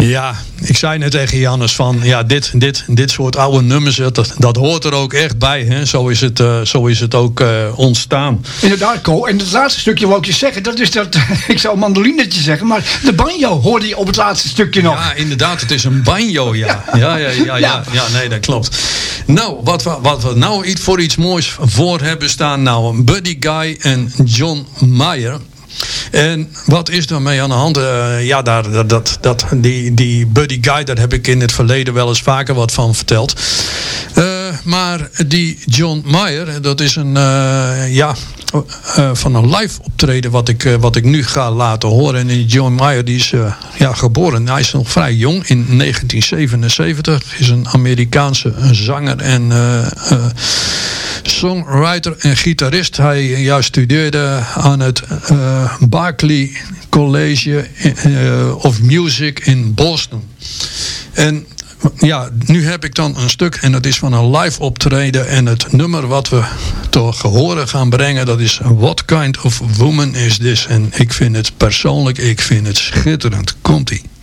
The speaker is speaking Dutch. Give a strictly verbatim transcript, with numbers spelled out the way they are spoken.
Ja, ik zei net tegen Jannes van, ja, dit, dit, dit soort oude nummers, dat, dat hoort er ook echt bij. Hè? Zo is het, uh, zo is het ook uh, ontstaan. Inderdaad, Co. En het laatste stukje wou ik je zeggen, dat is dat, ik zou mandolinetje zeggen, maar de banjo hoorde je op het laatste stukje nog. Ja, inderdaad, het is een banjo, ja. Ja, ja, ja, ja, ja, ja nee, dat klopt. Nou, wat we, wat we nou iets voor iets moois voor hebben staan, nou, Buddy Guy en John Mayer. En wat is daarmee aan de hand? Uh, ja, daar, dat, dat, dat, die, die Buddy Guy, daar heb ik in het verleden wel eens vaker wat van verteld. Uh, maar die John Mayer, dat is een, uh, ja, uh, van een live optreden wat ik, uh, wat ik nu ga laten horen. En die John Mayer, die is uh, ja, geboren, hij is nog vrij jong, in negentien zevenenzeventig. Is een Amerikaanse zanger en uh, uh, songwriter en gitarist. Hij ja, studeerde aan het uh, Berklee College uh, of Music in Boston. En ja, nu heb ik dan een stuk en dat is van een live optreden. En het nummer wat we toch horen gaan brengen, dat is What Kind of Woman Is This? En ik vind het persoonlijk, ik vind het schitterend. Komt-ie.